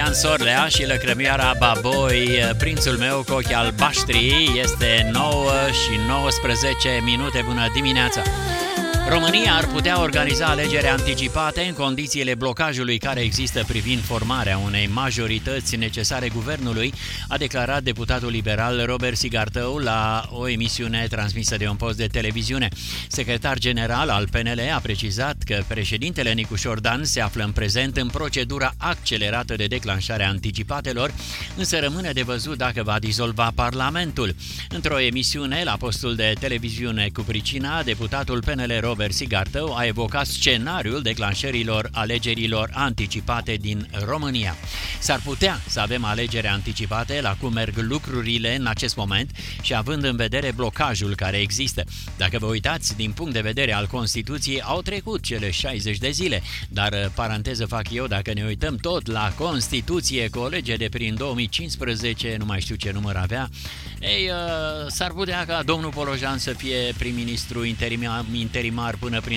Ian Sorlea și lăcrămioara Baboi, prințul meu cu ochii albaștri. Este 9 și 19 minute. Bună dimineața! România ar putea organiza alegeri anticipate în condițiile blocajului care există privind formarea unei majorități necesare guvernului, a declarat deputatul liberal Robert Sigartău la o emisiune transmisă de un post de televiziune. Secretar general al PNL a precizat că președintele Nicușor Dan se află în prezent în procedura accelerată de declanșare a anticipatelor, însă rămâne de văzut dacă va dizolva Parlamentul. Într-o emisiune la postul de televiziune cu pricina, deputatul PNL Robert Sigartău a evocat scenariul declanșărilor alegerilor anticipate din România. S-ar putea să avem alegeri anticipate la cum merg lucrurile în acest moment și având în vedere blocajul care există. Dacă vă uitați, din punct de vedere al Constituției, au trecut cele 60 de zile, dar paranteză fac eu, dacă ne uităm tot la Constituție, cu o lege de prin 2015, nu mai știu ce număr avea, s-ar putea ca domnul Polojan să fie prim-ministru interimar până prin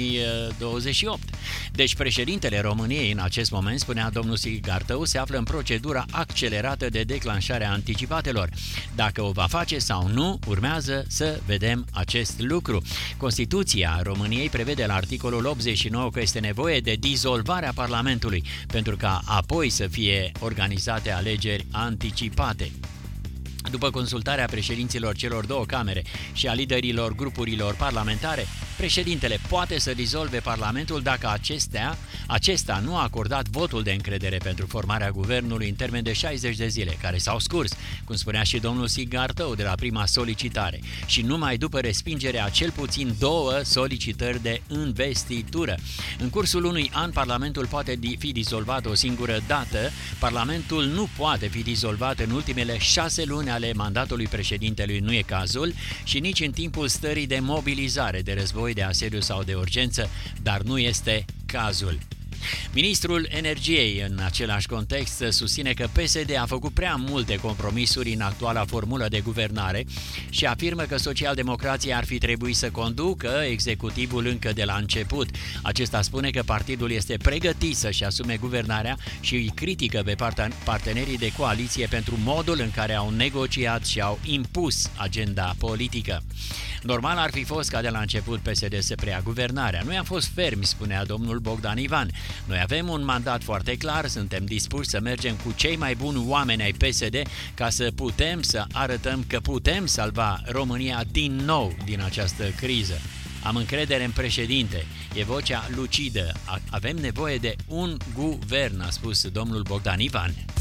2028. Deci președintele României în acest moment, spunea domnul Sigartău, se află în procedura accelerată de declanșare a anticipatelor. Dacă o va face sau nu, urmează să vedem acest lucru. Constituția României prevede la articolul 89 că este nevoie de dizolvarea Parlamentului pentru ca apoi să fie organizate alegeri anticipate. După consultarea președinților celor două camere și a liderilor grupurilor parlamentare, președintele poate să dizolve Parlamentul dacă acesta nu a acordat votul de încredere pentru formarea guvernului în termen de 60 de zile, care s-au scurs, cum spunea și domnul Sigartău, de la prima solicitare, și numai după respingerea a cel puțin 2 solicitări de investitură. În cursul unui an, Parlamentul poate fi dizolvat o singură dată. Parlamentul nu poate fi dizolvat în ultimele 6 luni ale mandatului președintelui, nu e cazul, și nici în timpul stării de mobilizare, de război, de asediu sau de urgență, dar nu este cazul. Ministrul Energiei, în același context, susține că PSD a făcut prea multe compromisuri în actuala formulă de guvernare și afirmă că socialdemocrații ar fi trebuit să conducă executivul încă de la început. Acesta spune că partidul este pregătit să-și asume guvernarea și îi critică pe partenerii de coaliție pentru modul în care au negociat și au impus agenda politică. Normal ar fi fost ca de la început PSD să preia guvernarea. Noi am fost fermi, spunea domnul Bogdan Ivan. Noi avem un mandat foarte clar, suntem dispuși să mergem cu cei mai buni oameni ai PSD ca să putem să arătăm că putem salva România din nou din această criză. Am încredere în președinte, e vocea lucidă. Avem nevoie de un guvern, a spus domnul Bogdan Ivan.